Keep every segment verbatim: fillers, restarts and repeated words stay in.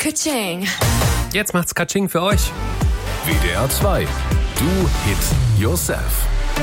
Ka-ching. Jetzt macht's Katsching für euch. W D R zwei. Do Hit Yourself.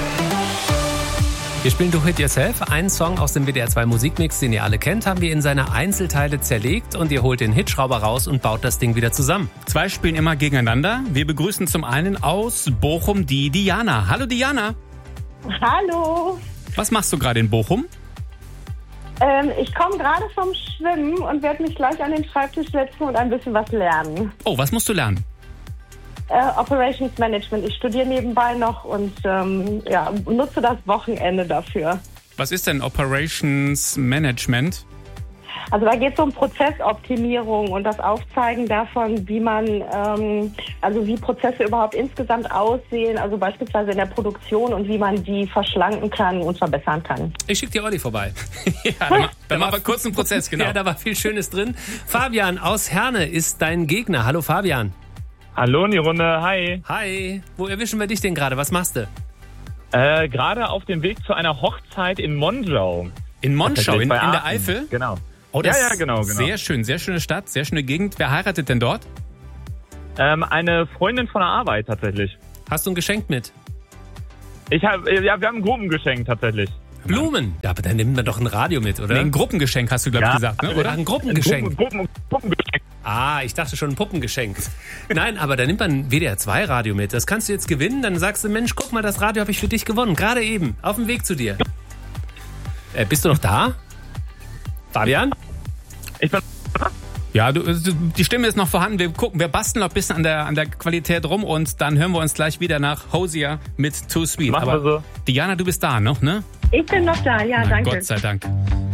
Wir spielen Do Hit Yourself. Einen Song aus dem W D R zwei Musikmix, den ihr alle kennt, haben wir in seine Einzelteile zerlegt und ihr holt den Hitschrauber raus und baut das Ding wieder zusammen. Zwei spielen immer gegeneinander. Wir begrüßen zum einen aus Bochum die Diana. Hallo Diana. Hallo. Was machst du gerade in Bochum? Ähm, ich komme gerade vom Schwimmen und werde mich gleich an den Schreibtisch setzen und ein bisschen was lernen. Oh, was musst du lernen? Äh, Operations Management. Ich studiere nebenbei noch und ähm, ja, nutze das Wochenende dafür. Was ist denn Operations Management? Also da geht es um Prozessoptimierung und das Aufzeigen davon, wie man, ähm, also wie Prozesse überhaupt insgesamt aussehen, also beispielsweise in der Produktion und wie man die verschlanken kann und verbessern kann. Ich schicke dir Olli vorbei. Ja, da, da machen wir kurz einen Prozess, genau. Ja, da war viel Schönes drin. Fabian aus Herne ist dein Gegner. Hallo Fabian. Hallo in die Runde, hi. Hi. Wo erwischen wir dich denn gerade? Was machst du? Äh, gerade auf dem Weg zu einer Hochzeit in Monschau. In Monschau, in, in Bei der Aachen. Eifel? Genau. Oh, das Ja, ja, genau, genau. Sehr schön, sehr schöne Stadt, sehr schöne Gegend. Wer heiratet denn dort? Ähm, eine Freundin von der Arbeit tatsächlich. Hast du ein Geschenk mit? Ich hab, ja, wir haben ein Gruppengeschenk tatsächlich. Blumen. Ja, aber dann nimmt man doch ein Radio mit, oder? Nee, ein Gruppengeschenk hast du, glaube ich, Ja. gesagt, ne? Oder oder? ein Gruppengeschenk. Ein Gruppen, Gruppen, Gruppengeschenk. Ah, ich dachte schon ein Puppengeschenk. Nein, aber da nimmt man ein W D R zwei Radio mit. Das kannst du jetzt gewinnen. Dann sagst du, Mensch, guck mal, das Radio habe ich für dich gewonnen. Gerade eben. Auf dem Weg zu dir. Äh, bist du noch da? Fabian? Ich bin... Ja, du, die Stimme ist noch vorhanden. Wir gucken, wir basteln noch ein bisschen an der, an der Qualität rum und dann hören wir uns gleich wieder nach Hosier mit Too Sweet. Machen wir Aber so. Diana, du bist da noch, ne? Ich bin noch da, ja, Na, danke. Gott sei Dank.